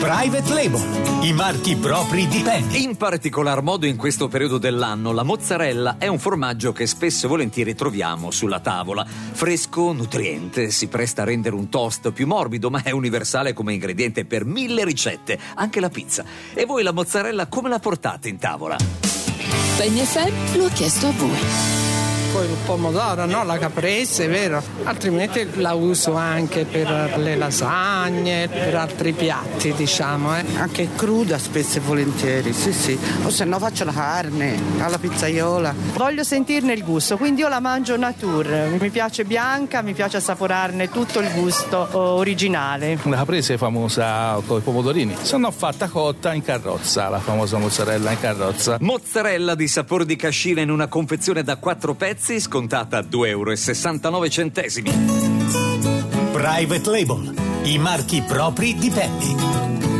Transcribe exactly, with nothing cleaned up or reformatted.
Private Label, i marchi propri di Penny. In particolar modo in questo periodo dell'anno la mozzarella è un formaggio che spesso e volentieri troviamo sulla tavola. Fresco, nutriente, si presta a rendere un toast più morbido, ma è universale come ingrediente per mille ricette, anche la pizza. E voi la mozzarella come la portate in tavola? Penny F M lo ha chiesto a voi. Poi il pomodoro, no? La caprese, vero? Altrimenti la uso anche per le lasagne, per altri piatti, diciamo, eh. Anche cruda spesso e volentieri, sì sì. O se no faccio la carne, alla pizzaiola. Voglio sentirne il gusto, quindi io la mangio nature. Mi piace bianca, mi piace assaporarne tutto il gusto originale. La caprese è famosa con i pomodorini, se no fatta cotta in carrozza, la famosa mozzarella in carrozza. Mozzarella di sapore di cascina in una confezione da quattro pezzi, scontata a due euro e sessantanove centesimi. Private Label, i marchi propri di Penny.